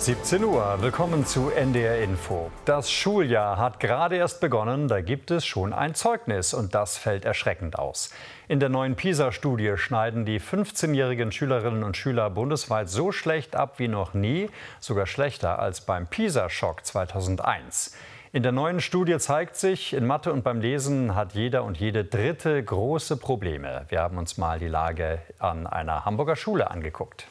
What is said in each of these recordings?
17 Uhr, willkommen zu NDR Info. Das Schuljahr hat gerade erst begonnen, da gibt es schon ein Zeugnis und das fällt erschreckend aus. In der neuen PISA-Studie schneiden die 15-jährigen Schülerinnen und Schüler bundesweit so schlecht ab wie noch nie, sogar schlechter als beim PISA-Schock 2001. In der neuen Studie zeigt sich, in Mathe und beim Lesen hat jeder und jede Dritte große Probleme. Wir haben uns mal die Lage an einer Hamburger Schule angeguckt.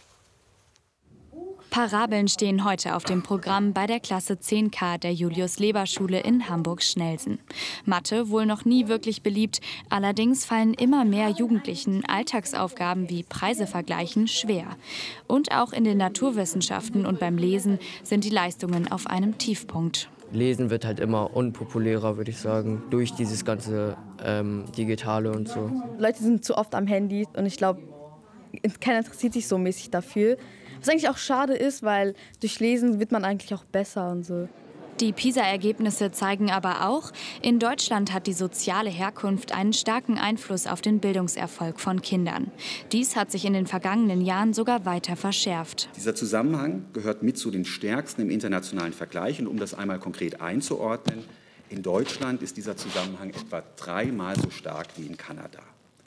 Parabeln stehen heute auf dem Programm bei der Klasse 10K der Julius-Leber-Schule in Hamburg-Schnelsen. Mathe wohl noch nie wirklich beliebt, allerdings fallen immer mehr Jugendlichen Alltagsaufgaben wie Preise vergleichen schwer. Und auch in den Naturwissenschaften und beim Lesen sind die Leistungen auf einem Tiefpunkt. Lesen wird halt immer unpopulärer, würde ich sagen, durch dieses ganze Digitale und so. Leute sind zu oft am Handy und ich glaube, keiner interessiert sich so mäßig dafür. Was eigentlich auch schade ist, weil durch Lesen wird man eigentlich auch besser und so. Die PISA-Ergebnisse zeigen aber auch, in Deutschland hat die soziale Herkunft einen starken Einfluss auf den Bildungserfolg von Kindern. Dies hat sich in den vergangenen Jahren sogar weiter verschärft. Dieser Zusammenhang gehört mit zu den stärksten im internationalen Vergleich. Und um das einmal konkret einzuordnen, in Deutschland ist dieser Zusammenhang etwa 3-mal so stark wie in Kanada.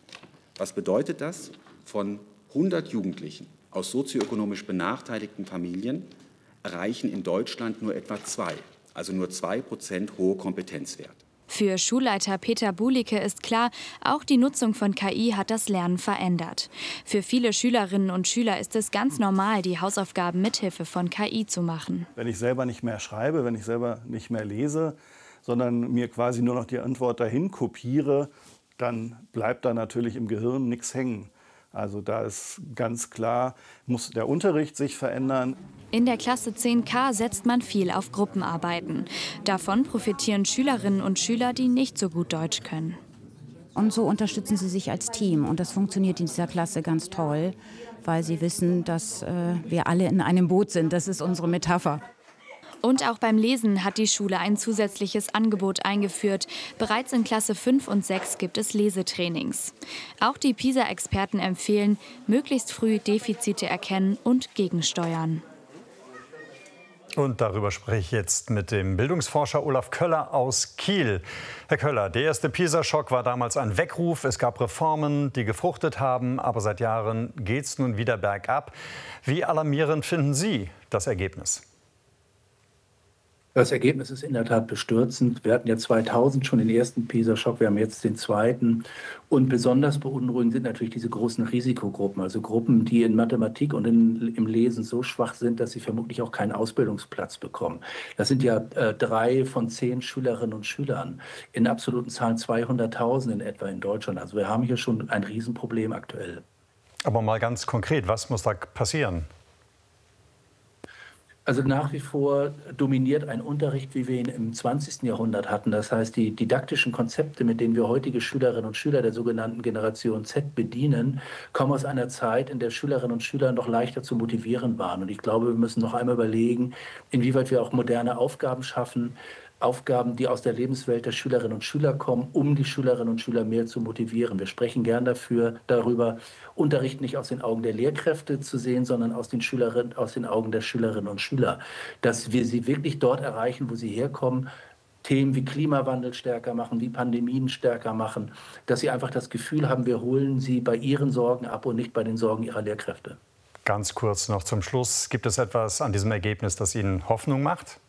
Was bedeutet das? Von 100 Jugendlichen aus sozioökonomisch benachteiligten Familien erreichen in Deutschland nur etwa 2, also nur 2% hohe Kompetenzwert. Für Schulleiter Peter Bulicke ist klar, auch die Nutzung von KI hat das Lernen verändert. Für viele Schülerinnen und Schüler ist es ganz normal, die Hausaufgaben mithilfe von KI zu machen. Wenn ich selber nicht mehr schreibe, wenn ich selber nicht mehr lese, sondern mir quasi nur noch die Antwort dahin kopiere, dann bleibt da natürlich im Gehirn nichts hängen. Also da ist ganz klar, muss der Unterricht sich verändern. In der Klasse 10K setzt man viel auf Gruppenarbeiten. Davon profitieren Schülerinnen und Schüler, die nicht so gut Deutsch können. Und so unterstützen sie sich als Team. Und das funktioniert in dieser Klasse ganz toll, weil sie wissen, dass wir alle in einem Boot sind. Das ist unsere Metapher. Und auch beim Lesen hat die Schule ein zusätzliches Angebot eingeführt. Bereits in Klasse 5 und 6 gibt es Lesetrainings. Auch die PISA-Experten empfehlen, möglichst früh Defizite erkennen und gegensteuern. Und darüber spreche ich jetzt mit dem Bildungsforscher Olaf Köller aus Kiel. Herr Köller, der erste PISA-Schock war damals ein Weckruf. Es gab Reformen, die gefruchtet haben. Aber seit Jahren geht es nun wieder bergab. Wie alarmierend finden Sie das Ergebnis? Das Ergebnis ist in der Tat bestürzend. Wir hatten ja 2000 schon den ersten PISA-Schock, wir haben jetzt den zweiten. Und besonders beunruhigend sind natürlich diese großen Risikogruppen, also Gruppen, die in Mathematik und im Lesen so schwach sind, dass sie vermutlich auch keinen Ausbildungsplatz bekommen. Das sind ja 3 von 10 Schülerinnen und Schülern, in absoluten Zahlen 200.000 in etwa in Deutschland. Also wir haben hier schon ein Riesenproblem aktuell. Aber mal ganz konkret, was muss da passieren? Also nach wie vor dominiert ein Unterricht, wie wir ihn im 20. Jahrhundert hatten. Das heißt, die didaktischen Konzepte, mit denen wir heutige Schülerinnen und Schüler der sogenannten Generation Z bedienen, kommen aus einer Zeit, in der Schülerinnen und Schüler noch leichter zu motivieren waren. Und ich glaube, wir müssen noch einmal überlegen, inwieweit wir auch moderne Aufgaben schaffen, Aufgaben, die aus der Lebenswelt der Schülerinnen und Schüler kommen, um die Schülerinnen und Schüler mehr zu motivieren. Wir sprechen gern darüber, Unterricht nicht aus den Augen der Lehrkräfte zu sehen, sondern aus den Augen der Schülerinnen und Schüler. Dass wir sie wirklich dort erreichen, wo sie herkommen, Themen wie Klimawandel stärker machen, wie Pandemien stärker machen, dass sie einfach das Gefühl haben, wir holen sie bei ihren Sorgen ab und nicht bei den Sorgen ihrer Lehrkräfte. Ganz kurz noch zum Schluss. Gibt es etwas an diesem Ergebnis, das Ihnen Hoffnung macht?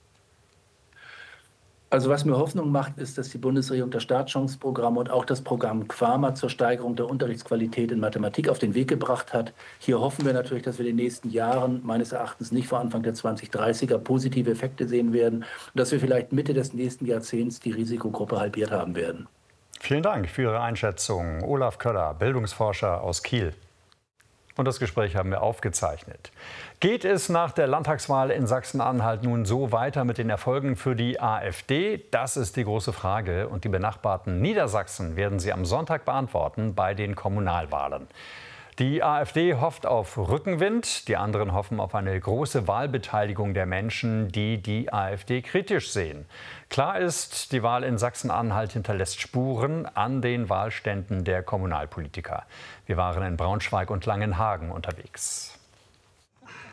Also was mir Hoffnung macht, ist, dass die Bundesregierung das Startchancenprogramm und auch das Programm QAMA zur Steigerung der Unterrichtsqualität in Mathematik auf den Weg gebracht hat. Hier hoffen wir natürlich, dass wir in den nächsten Jahren, meines Erachtens nicht vor Anfang der 2030er, positive Effekte sehen werden und dass wir vielleicht Mitte des nächsten Jahrzehnts die Risikogruppe halbiert haben werden. Vielen Dank für Ihre Einschätzung. Olaf Köller, Bildungsforscher aus Kiel. Und das Gespräch haben wir aufgezeichnet. Geht es nach der Landtagswahl in Sachsen-Anhalt nun so weiter mit den Erfolgen für die AfD? Das ist die große Frage. Und die benachbarten Niedersachsen werden sie am Sonntag beantworten bei den Kommunalwahlen. Die AfD hofft auf Rückenwind, die anderen hoffen auf eine große Wahlbeteiligung der Menschen, die die AfD kritisch sehen. Klar ist, die Wahl in Sachsen-Anhalt hinterlässt Spuren an den Wahlständen der Kommunalpolitiker. Wir waren in Braunschweig und Langenhagen unterwegs.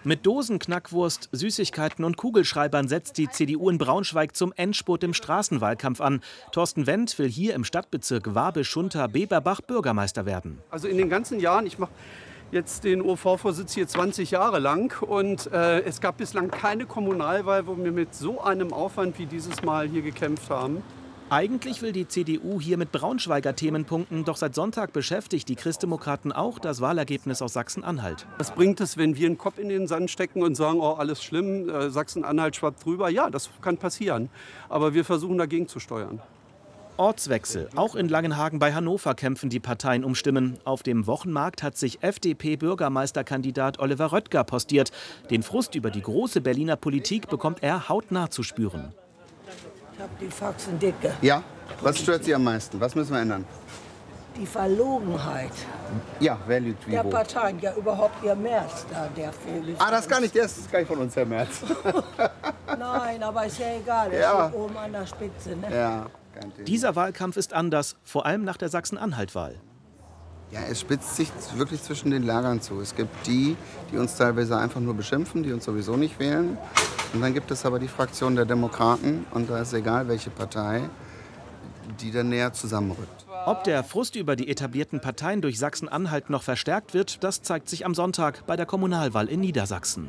Mit Dosen, Knackwurst, Süßigkeiten und Kugelschreibern setzt die CDU in Braunschweig zum Endspurt im Straßenwahlkampf an. Thorsten Wendt will hier im Stadtbezirk Wabe-Schunter-Beberbach Bürgermeister werden. Also in den ganzen Jahren, ich mache jetzt den OV-Vorsitz hier 20 Jahre lang und es gab bislang keine Kommunalwahl, wo wir mit so einem Aufwand wie dieses Mal hier gekämpft haben. Eigentlich will die CDU hier mit Braunschweiger Themen punkten, doch seit Sonntag beschäftigt die Christdemokraten auch das Wahlergebnis aus Sachsen-Anhalt. Was bringt es, wenn wir einen Kopf in den Sand stecken und sagen, oh, alles schlimm, Sachsen-Anhalt schwappt drüber? Ja, das kann passieren, aber wir versuchen dagegen zu steuern. Ortswechsel. Auch in Langenhagen bei Hannover kämpfen die Parteien um Stimmen. Auf dem Wochenmarkt hat sich FDP-Bürgermeisterkandidat Oliver Röttger postiert. Den Frust über die große Berliner Politik bekommt er hautnah zu spüren. Ich habe die Faxen dicke. Ja? Was stört Sie am meisten? Was müssen wir ändern? Die Verlogenheit. Ja, wer lügt wie der wo? Parteien, ja überhaupt Ihr Merz da, der Vogel. Ah, das ist gar nicht von uns, Herr Merz. Nein, aber ist ja egal, er ja. steht oben an der Spitze. Ne? Ja, dieser Wahlkampf ist anders, vor allem nach der Sachsen-Anhalt-Wahl. Ja, es spitzt sich wirklich zwischen den Lagern zu. Es gibt die, die uns teilweise einfach nur beschimpfen, die uns sowieso nicht wählen. Und dann gibt es aber die Fraktion der Demokraten, und da ist egal, welche Partei, die dann näher zusammenrückt. Ob der Frust über die etablierten Parteien durch Sachsen-Anhalt noch verstärkt wird, das zeigt sich am Sonntag bei der Kommunalwahl in Niedersachsen.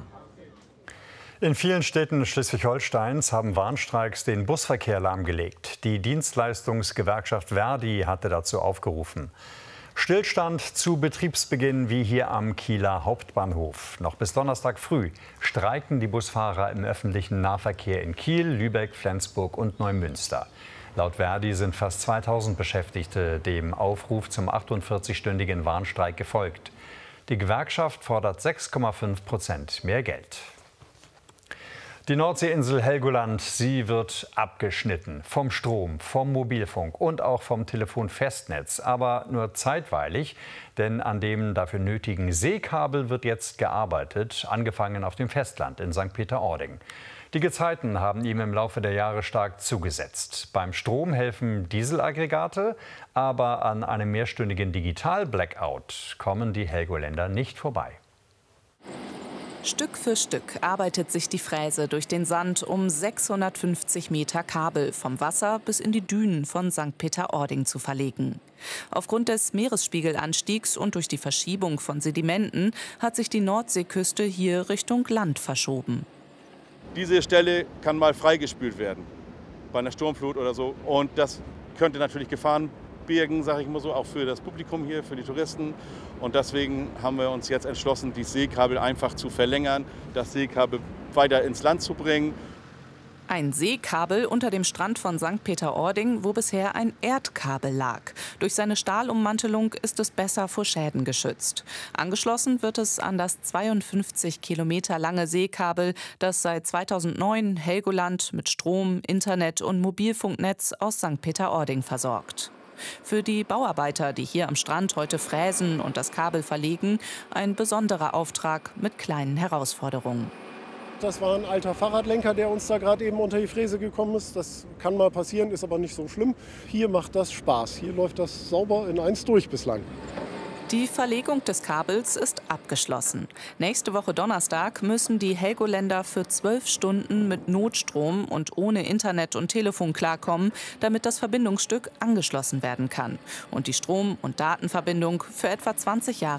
In vielen Städten Schleswig-Holsteins haben Warnstreiks den Busverkehr lahmgelegt. Die Dienstleistungsgewerkschaft Verdi hatte dazu aufgerufen. Stillstand zu Betriebsbeginn wie hier am Kieler Hauptbahnhof. Noch bis Donnerstag früh streiken die Busfahrer im öffentlichen Nahverkehr in Kiel, Lübeck, Flensburg und Neumünster. Laut Verdi sind fast 2000 Beschäftigte dem Aufruf zum 48-stündigen Warnstreik gefolgt. Die Gewerkschaft fordert 6,5% mehr Geld. Die Nordseeinsel Helgoland, sie wird abgeschnitten vom Strom, vom Mobilfunk und auch vom Telefonfestnetz. Aber nur zeitweilig, denn an dem dafür nötigen Seekabel wird jetzt gearbeitet, angefangen auf dem Festland in St. Peter-Ording. Die Gezeiten haben ihm im Laufe der Jahre stark zugesetzt. Beim Strom helfen Dieselaggregate, aber an einem mehrstündigen Digital-Blackout kommen die Helgoländer nicht vorbei. Stück für Stück arbeitet sich die Fräse durch den Sand um 650 Meter Kabel vom Wasser bis in die Dünen von St. Peter-Ording zu verlegen. Aufgrund des Meeresspiegelanstiegs und durch die Verschiebung von Sedimenten hat sich die Nordseeküste hier Richtung Land verschoben. Diese Stelle kann mal freigespült werden, bei einer Sturmflut oder so. Und das könnte natürlich Gefahren birgen, sage ich mal so, auch für das Publikum hier, für die Touristen. Und deswegen haben wir uns jetzt entschlossen, die Seekabel einfach zu verlängern, das Seekabel weiter ins Land zu bringen. Ein Seekabel unter dem Strand von St. Peter-Ording, wo bisher ein Erdkabel lag. Durch seine Stahlummantelung ist es besser vor Schäden geschützt. Angeschlossen wird es an das 52 Kilometer lange Seekabel, das seit 2009 Helgoland mit Strom, Internet und Mobilfunknetz aus St. Peter-Ording versorgt. Für die Bauarbeiter, die hier am Strand heute fräsen und das Kabel verlegen, ein besonderer Auftrag mit kleinen Herausforderungen. Das war ein alter Fahrradlenker, der uns da gerade eben unter die Fräse gekommen ist. Das kann mal passieren, ist aber nicht so schlimm. Hier macht das Spaß. Hier läuft das sauber in eins durch bislang. Die Verlegung des Kabels ist abgeschlossen. Nächste Woche Donnerstag müssen die Helgoländer für 12 Stunden mit Notstrom und ohne Internet und Telefon klarkommen, damit das Verbindungsstück angeschlossen werden kann und die Strom- und Datenverbindung für etwa 20 Jahre